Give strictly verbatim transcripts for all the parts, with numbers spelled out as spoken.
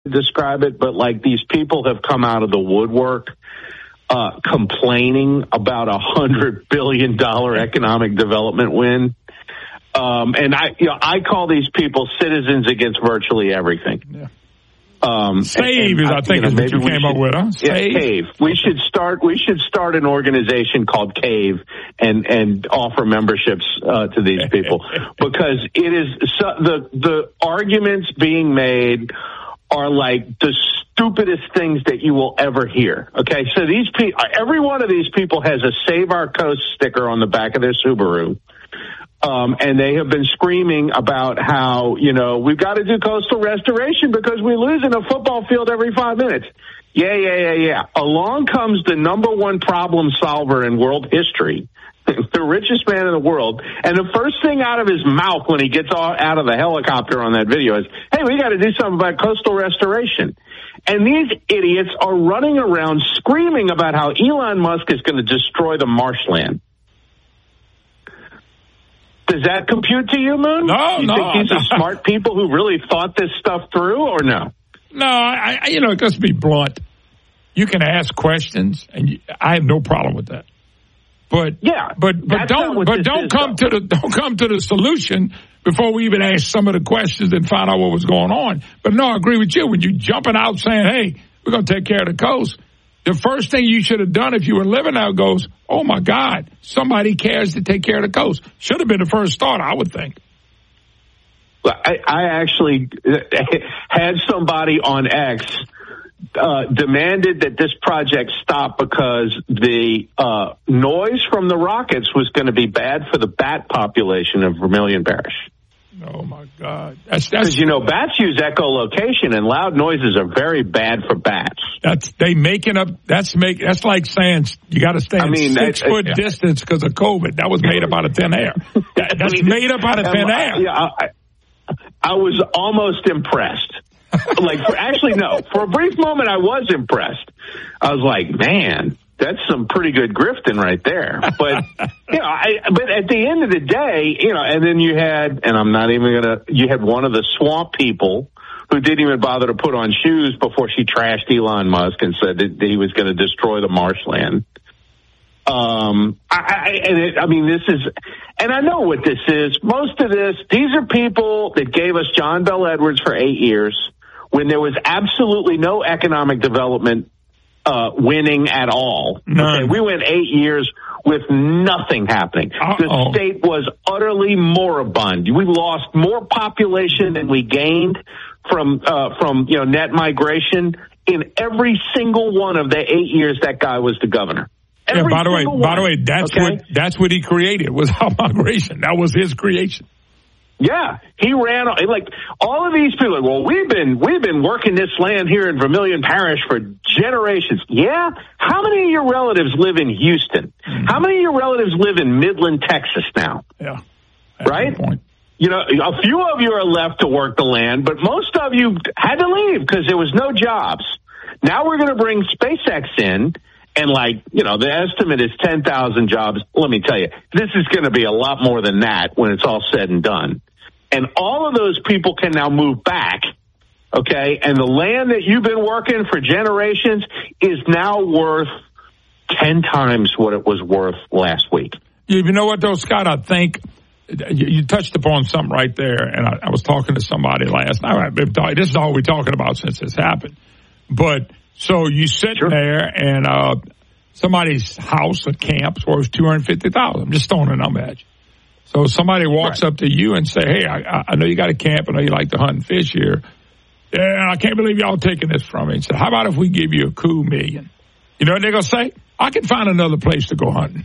describe it, but like these people have come out of the woodwork uh, complaining about a hundred billion dollar economic development win. Um, and I, you know, I call these people citizens against virtually everything. Yeah. Um, Save is, I think, is what you came up with, huh? Yeah, Cave. We should start. We should start an organization called Cave and and offer memberships uh, to these people because it is so, the the arguments being made are like the stupidest things that you will ever hear. Okay, so these people, every one of these people has a Save Our Coast sticker on the back of their Subaru. Um, and they have been screaming about how, you know, we've got to do coastal restoration because we lose in a football field every five minutes. Yeah, yeah, yeah, yeah. Along comes the number one problem solver in world history, the richest man in the world. And the first thing out of his mouth when he gets out of the helicopter on that video is, hey, we got to do something about coastal restoration. And these idiots are running around screaming about how Elon Musk is going to destroy the marshland. Does that compute to you, Moon? No, you no. think these no. are smart people who really thought this stuff through, or no? No, I, I you know, let's be blunt. You can ask questions, and you, I have no problem with that. But yeah, but but don't but don't come though. to the don't come to the solution before we even ask some of the questions and find out what was going on. But no, I agree with you. When you jumping out saying, "Hey, we're going to take care of the coast," the first thing you should have done if you were living out goes, oh, my God, somebody cares to take care of the coast. Should have been the first thought, I would think. I, I actually had somebody on X uh, demanded that this project stop because the uh, noise from the rockets was going to be bad for the bat population of Vermilion Parish. Oh, my God. That's Because, you know, bats use echolocation, and loud noises are very bad for bats. That's they making up. That's make. That's like saying you got to stay in I mean, six that, foot uh, distance because of COVID. That was made up out of thin air. That, that's I mean, made up out of thin I, air. Yeah, I, I was almost impressed. like, for, actually, no. For a brief moment, I was impressed. I was like, man, that's some pretty good grifting right there. But, you know, I, but at the end of the day, you know, and then you had, and I'm not even going to, you had one of the swamp people who didn't even bother to put on shoes before she trashed Elon Musk and said that he was going to destroy the marshland. Um, I, I, and it, I mean, this is, and I know what this is. Most of this, these are people that gave us John Bel Edwards for eight years when there was absolutely no economic development Uh, winning at all. Okay, we went eight years with nothing happening. Uh-oh. The state was utterly moribund. We lost more population than we gained from uh, from you know net migration in every single one of the eight years that guy was the governor. Every yeah. By the way, one. by the way, that's okay? what that's what he created was our migration. That was his creation. Yeah, he ran like all of these people. Well, we've been we've been working this land here in Vermilion Parish for generations. Yeah, how many of your relatives live in Houston? Mm-hmm. How many of your relatives live in Midland, Texas now? Yeah, right. Point. You know, a few of you are left to work the land, but most of you had to leave because there was no jobs. Now we're going to bring SpaceX in. And like, you know, the estimate is ten thousand jobs. Let me tell you, this is going to be a lot more than that when it's all said and done. And all of those people can now move back, okay? And the land that you've been working for generations is now worth ten times what it was worth last week. You know what, though, Scott? I think you, you touched upon something right there. And I, I was talking to somebody last night. This is all we're talking about since this happened. But so you sit sure. there and uh, somebody's house or camp's worth two hundred fifty thousand dollars. I'm just throwing a number at you. So somebody walks right. up to you and say, hey, I, I know you got a camp. I know you like to hunt and fish here. Yeah, I can't believe y'all taking this from me. He said, how about if we give you a cool million? You know what they're going to say? I can find another place to go hunting.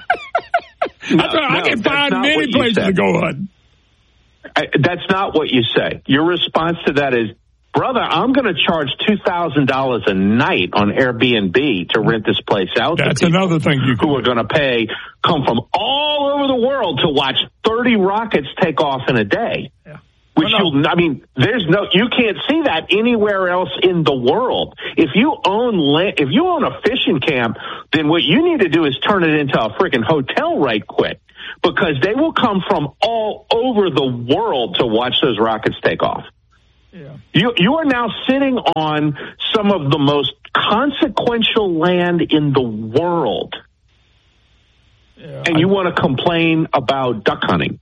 no, I, I no, can find many places to go hunting. I, that's not what you say. Your response to that is, brother, I'm going to charge two thousand dollars a night on Airbnb to rent this place out. That's to another thing you can who are going to pay, come from all over the world to watch thirty rockets take off in a day. Yeah. Which well, no. you'll, I mean, there's no, you can't see that anywhere else in the world. If you own land, if you own a fishing camp, then what you need to do is turn it into a freaking hotel right quick, because they will come from all over the world to watch those rockets take off. Yeah. You you are now sitting on some of the most consequential land in the world, yeah, and I, you want to complain about duck hunting.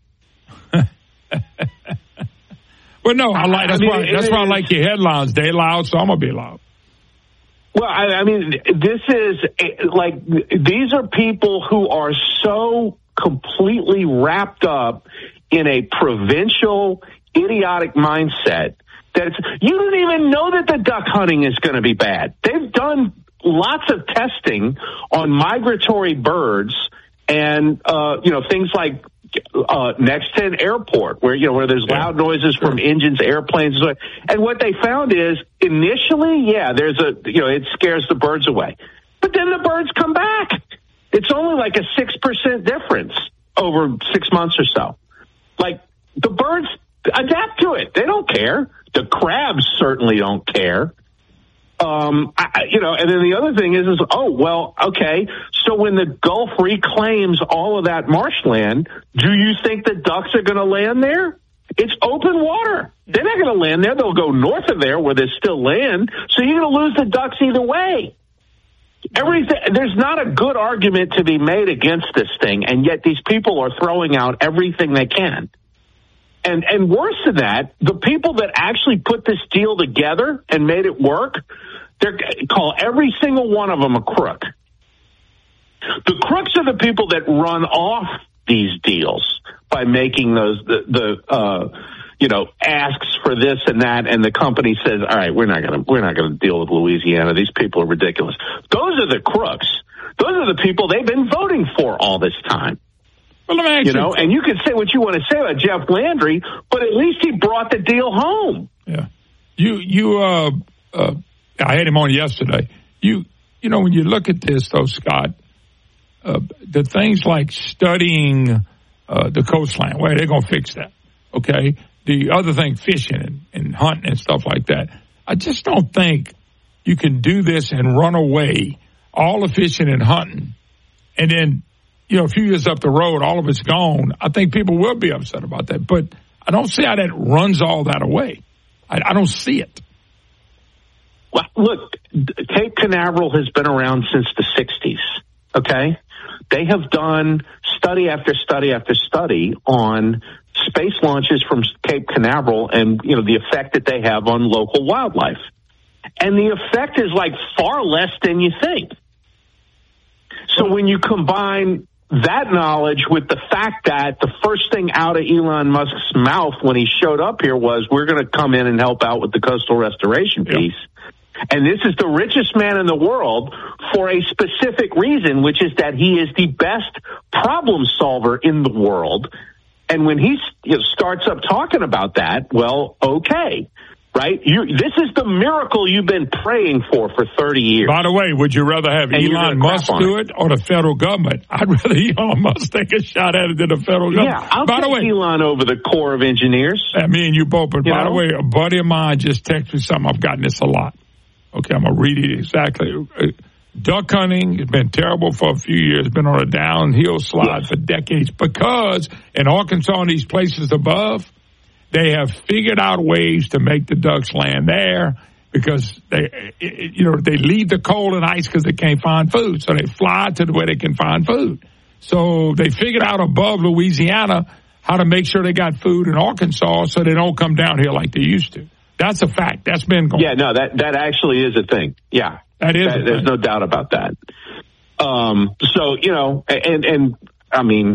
Well, no, I like that's I mean, why that's it, why I like your headlines. They loud, so I'm gonna be loud. Well, I, I mean, this is like these are people who are so completely wrapped up in a provincial, idiotic mindset that it's, you don't even know that the duck hunting is going to be bad. They've done lots of testing on migratory birds and uh, you know things like. Uh, next to an airport where, you know, where there's loud noises from engines, airplanes. And what they found is initially, yeah, there's a, you know, it scares the birds away, but then the birds come back. It's only like a six percent difference over six months or so. Like the birds adapt to it. They don't care. The crabs certainly don't care. Um, I, you know, and then the other thing is, is, oh, well, okay. So when the Gulf reclaims all of that marshland, do you think the ducks are going to land there? It's open water. They're not going to land there. They'll go north of there where there's still land. So you're going to lose the ducks either way. Everything, there's not a good argument to be made against this thing, and yet these people are throwing out everything they can. And and worse than that, the people that actually put this deal together and made it work, they call every single one of them a crook. The crooks are the people that run off these deals by making those the, the uh, you know asks for this and that, and the company says, "All right, we're not going to we're not going to deal with Louisiana. These people are ridiculous." Those are the crooks. Those are the people they've been voting for all this time. Well, let me ask you know, and you can say what you want to say about Jeff Landry, but at least he brought the deal home. Yeah, you you uh, uh, I had him on yesterday. You you know when you look at this though, Scott, uh, the things like studying uh, the coastline, well, they're going to fix that. Okay, the other thing, fishing and, and hunting and stuff like that. I just don't think you can do this and run away all the fishing and hunting, and then. You know, a few years up the road, all of it's gone. I think people will be upset about that. But I don't see how that runs all that away. I, I don't see it. Well, look, Cape Canaveral has been around since the sixties, okay? They have done study after study after study on space launches from Cape Canaveral and, you know, the effect that they have on local wildlife. And the effect is, like, far less than you think. So when you combine that knowledge with the fact that the first thing out of Elon Musk's mouth when he showed up here was, we're going to come in and help out with the coastal restoration piece. Yep. And this is the richest man in the world for a specific reason, which is that he is the best problem solver in the world. And when he you know, starts up talking about that, well, okay. Right? You, this is the miracle you've been praying for for thirty years. By the way, would you rather have and Elon Musk do it or the federal government? I'd rather Elon Musk take a shot at it than the federal government. Yeah, I'll by take the way, Elon over the Corps of Engineers. I mean, you both. But you by know? the way, a buddy of mine just texted me something. I've gotten this a lot. Okay, I'm going to read it exactly. Duck hunting has been terrible for a few years. Been on a downhill slide yes. for decades because in Arkansas and these places above, they have figured out ways to make the ducks land there because they, you know, they leave the cold and ice because they can't find food. So they fly to where they can find food. So they figured out above Louisiana how to make sure they got food in Arkansas so they don't come down here like they used to. That's a fact. That's been going. Yeah, no, that, that actually is a thing. Yeah. That is. That, there's no doubt about that. Um, so, you know, and, and I mean,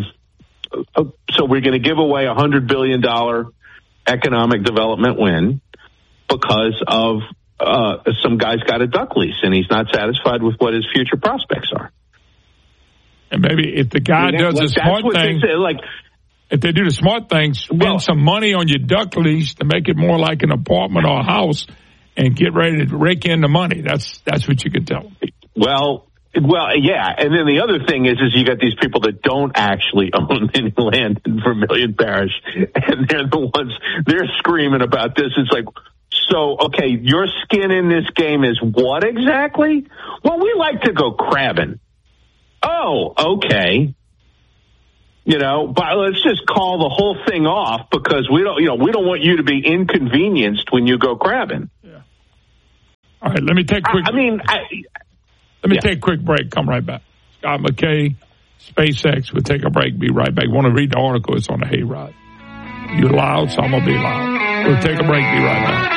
so we're going to give away a hundred billion dollar economic development win because of uh, some guy's got a duck lease and he's not satisfied with what his future prospects are. And maybe if the guy I mean, does a smart thing, say, like if they do the smart thing, spend well, some money on your duck lease to make it more like an apartment or a house, and get ready to rake in the money. That's that's what you can tell them. Well. Well, yeah, and then the other thing is, is you got these people that don't actually own any land in Vermilion Parish, and they're the ones, they're screaming about this. It's like, so, okay, your skin in this game is what exactly? Well, we like to go crabbing. Oh, okay. You know, but let's just call the whole thing off because we don't, you know, we don't want you to be inconvenienced when you go crabbing. Yeah. All right, let me take a quick. I, I mean, I, let me yeah. take a quick break. Come right back. Scott McKay, SpaceX. We'll take a break. Be right back. Want to read the article? It's on the Hayride. You're loud, so I'm gonna be loud. We'll take a break. Be right back.